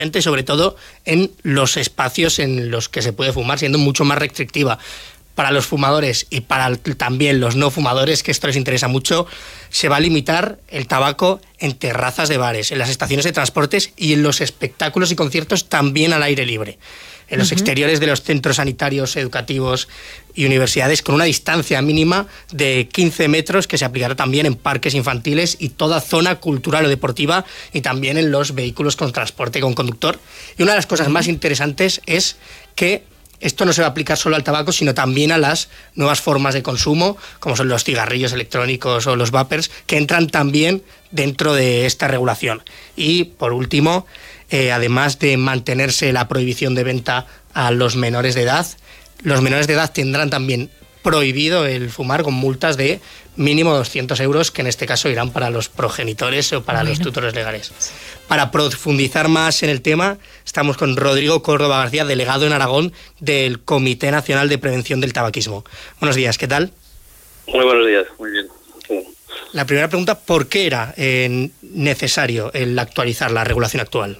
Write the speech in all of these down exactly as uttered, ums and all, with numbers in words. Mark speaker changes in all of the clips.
Speaker 1: sobre todo en los espacios en los que se puede fumar, siendo mucho más restrictiva. Para los fumadores y para también los no fumadores, que esto les interesa mucho, se va a limitar el tabaco en terrazas de bares, en las estaciones de transportes y en los espectáculos y conciertos también al aire libre. En los uh-huh. exteriores de los centros sanitarios, educativos y universidades, con una distancia mínima de quince metros, que se aplicará también en parques infantiles y toda zona cultural o deportiva, y también en los vehículos con transporte con conductor. Y una de las cosas más interesantes es que esto no se va a aplicar solo al tabaco, sino también a las nuevas formas de consumo, como son los cigarrillos electrónicos o los vapers, que entran también dentro de esta regulación. Y, por último, eh, además de mantenerse la prohibición de venta a los menores de edad, los menores de edad tendrán también prohibido el fumar, con multas de mínimo doscientos euros, que en este caso irán para los progenitores o para bueno. los tutores legales. Para profundizar más en el tema, estamos con Rodrigo Córdoba García, delegado en Aragón del Comité Nacional de Prevención del Tabaquismo. Buenos días, ¿qué tal?
Speaker 2: Muy buenos días, muy bien. Sí.
Speaker 1: La primera pregunta, ¿por qué era eh, necesario el actualizar la regulación actual?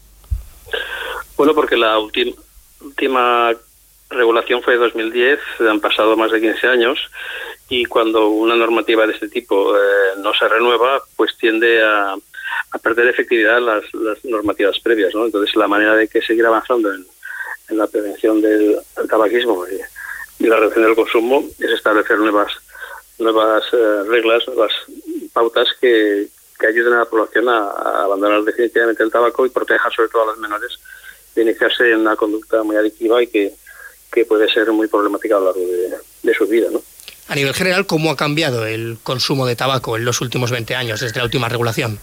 Speaker 2: Bueno, porque la última, última regulación fue de dos mil diez, han pasado más de quince años, y cuando una normativa de este tipo eh, no se renueva, pues tiende a, a perder efectividad las, las normativas previas, ¿no? Entonces, la manera de que seguir avanzando en, en la prevención del, del tabaquismo y, y la reducción del consumo es establecer nuevas nuevas eh, reglas, nuevas pautas que, que ayuden a la población a, a abandonar definitivamente el tabaco y protejan sobre todo a los menores de iniciarse en una conducta muy adictiva y que que puede ser muy problemática a lo largo de, de su vida, ¿no?
Speaker 1: A nivel general, ¿cómo ha cambiado el consumo de tabaco en los últimos veinte años, desde la última regulación?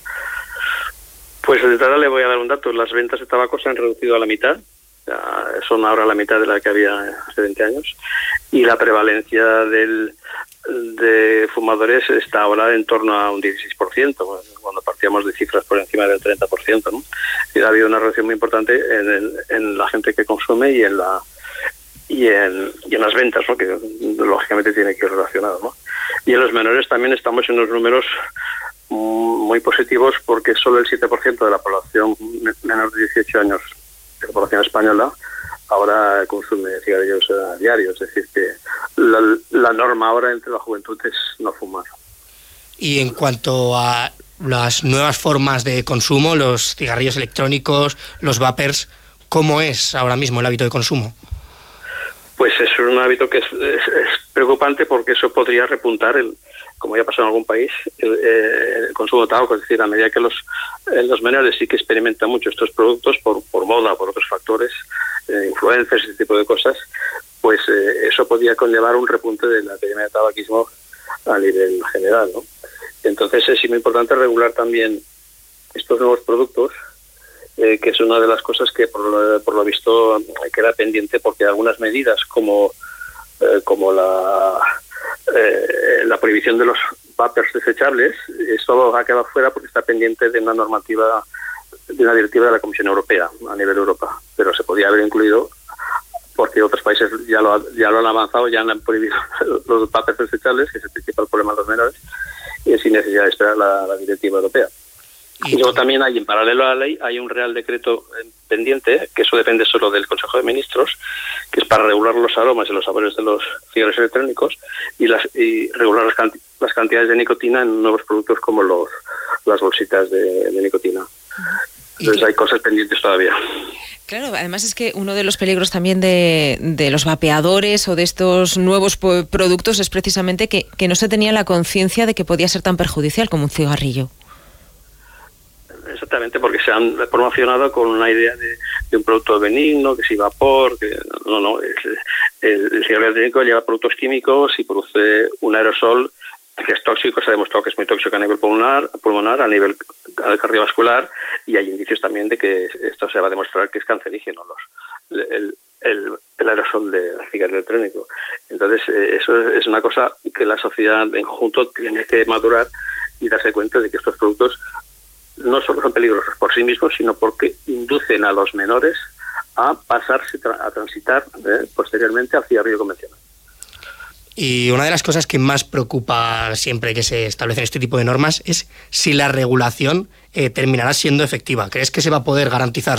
Speaker 2: Pues de entrada le voy a dar un dato. Las ventas de tabaco se han reducido a la mitad, son ahora la mitad de la que había hace veinte años, y la prevalencia del, de fumadores está ahora en torno a un dieciséis por ciento, cuando partíamos de cifras por encima del treinta por ciento, ¿no? Y ha habido una reducción muy importante en, el, en la gente que consume y en la y en, y en las ventas, ¿no? Que lógicamente tiene que ir relacionado, ¿no? Y en los menores también estamos en unos números muy positivos, porque solo el siete por ciento de la población menor de dieciocho años de la población española ahora consume cigarrillos a diario, es decir, que la, la norma ahora entre la juventud es no fumar.
Speaker 1: Y en cuanto a las nuevas formas de consumo, los cigarrillos electrónicos, los vapers, ¿cómo es ahora mismo el hábito de consumo?
Speaker 2: Pues es un hábito que es, es, es preocupante, porque eso podría repuntar, el, como ya pasó en algún país, el, el consumo de tabaco. Es decir, a medida que los, eh, los menores sí que experimentan mucho estos productos por, por moda, por otros factores, eh, influencers, ese tipo de cosas, pues eh, eso podría conllevar un repunte de la epidemia de tabaquismo a nivel general, ¿no? Entonces es muy importante regular también estos nuevos productos, Eh, que es una de las cosas que por lo, por lo visto queda pendiente, porque algunas medidas como eh, como la eh, la prohibición de los vapers desechables, esto ha quedado fuera porque está pendiente de una normativa, de una directiva de la Comisión Europea a nivel Europa, pero se podía haber incluido porque otros países ya lo ya lo han avanzado, ya han prohibido los vapers desechables, que es el principal problema de los menores, y sin necesidad de esperar la, la directiva europea. Y luego también hay, en paralelo a la ley, hay un Real Decreto pendiente, que eso depende solo del Consejo de Ministros, que es para regular los aromas y los sabores de los cigarrillos electrónicos y, las, y regular las, canti- las cantidades de nicotina en nuevos productos como los las bolsitas de, de nicotina. Entonces hay cosas pendientes todavía.
Speaker 3: Claro, además es que uno de los peligros también de, de los vapeadores o de estos nuevos po- productos es precisamente que, que no se tenía la conciencia de que podía ser tan perjudicial como un cigarrillo.
Speaker 2: Exactamente, porque se han promocionado con una idea de, de un producto benigno, que si vapor, que no, no, el, el, el cigarrillo electrónico lleva productos químicos y produce un aerosol que es tóxico, se ha demostrado que es muy tóxico a nivel pulmonar, pulmonar a nivel cardiovascular, y hay indicios también de que esto se va a demostrar que es cancerígeno, los, el, el, el aerosol del cigarrillo electrónico. Entonces, eh, eso es una cosa que la sociedad en conjunto tiene que madurar y darse cuenta de que estos productos no solo son peligrosos por sí mismos, sino porque inducen a los menores a pasarse, a transitar eh, posteriormente al cigarrillo convencional.
Speaker 1: Y una de las cosas que más preocupa siempre que se establecen este tipo de normas es si la regulación eh, terminará siendo efectiva. ¿Crees que se va a poder garantizar